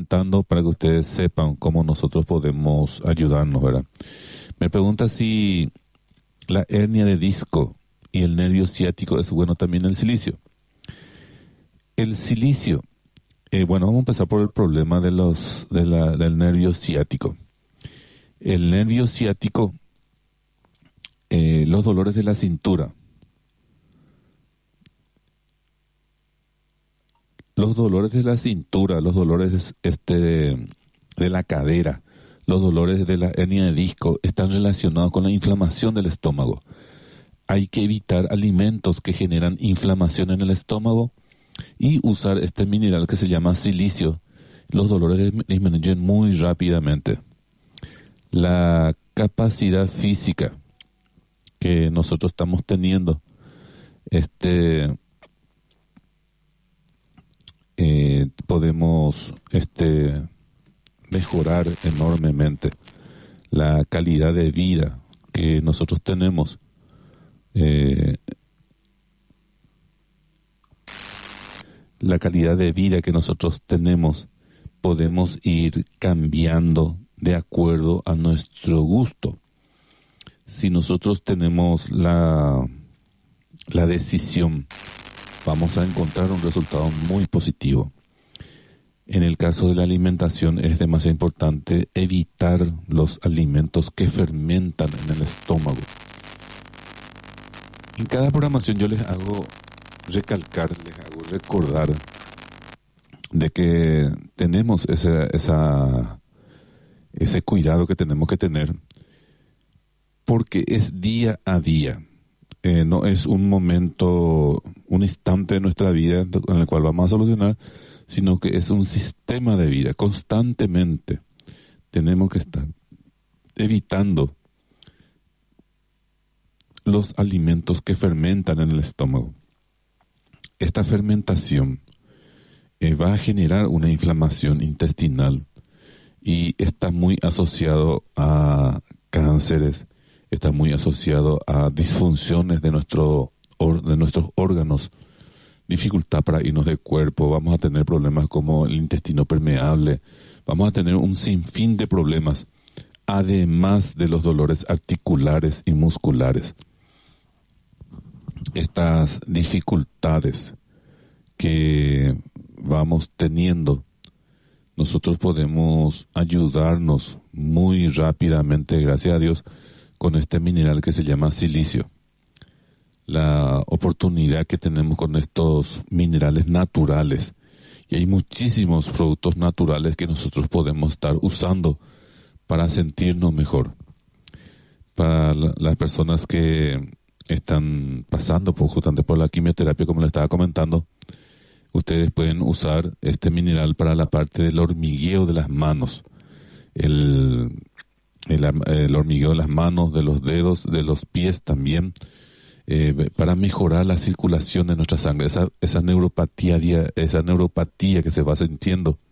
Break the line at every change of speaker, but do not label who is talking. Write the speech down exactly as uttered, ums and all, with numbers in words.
comentando para que ustedes sepan cómo nosotros podemos ayudarnos, ¿verdad? Me pregunta si la hernia de disco y el nervio ciático es bueno también el silicio. El silicio, eh, bueno, vamos a empezar por el problema de los de la, del nervio ciático. El nervio ciático, eh, los dolores de la cintura, los dolores de la cintura, los dolores este de la cadera, los dolores de la hernia de disco están relacionados con la inflamación del estómago. Hay que evitar alimentos que generan inflamación en el estómago y usar este mineral que se llama silicio. Los dolores disminuyen muy rápidamente. La capacidad física que nosotros estamos teniendo, este, eh, podemos, este, mejorar enormemente la calidad de vida que nosotros tenemos. Eh, la calidad de vida que nosotros tenemos podemos ir cambiando de acuerdo a nuestro gusto. Si nosotros tenemos la, la decisión, vamos a encontrar un resultado muy positivo. En el caso de la alimentación es demasiado importante evitar los alimentos que fermentan en el estómago. En cada programación yo les hago recalcar, les hago recordar de que tenemos ese, esa, ese cuidado que tenemos que tener, porque es día a día. Eh, no es un momento, un instante de nuestra vida en el cual vamos a solucionar, sino que es un sistema de vida. Constantemente tenemos que estar evitando los alimentos que fermentan en el estómago. Esta fermentación eh, va a generar una inflamación intestinal y está muy asociado a cánceres, está muy asociado a disfunciones de, nuestro, or, de nuestros órganos, dificultad para irnos del cuerpo, vamos a tener problemas como el intestino permeable, vamos a tener un sinfín de problemas, además de los dolores articulares y musculares. Estas dificultades que vamos teniendo, nosotros podemos ayudarnos muy rápidamente, gracias a Dios, con este mineral que se llama silicio. La oportunidad que tenemos con estos minerales naturales, y hay muchísimos productos naturales que nosotros podemos estar usando para sentirnos mejor. Para la, las personas que están pasando por, justamente por la quimioterapia, como le estaba comentando, ustedes pueden usar este mineral para la parte del hormigueo de las manos, el, el, el hormigueo de las manos, de los dedos, de los pies también, eh, para mejorar la circulación de nuestra sangre, esa, esa neuropatía, esa neuropatía que se va sintiendo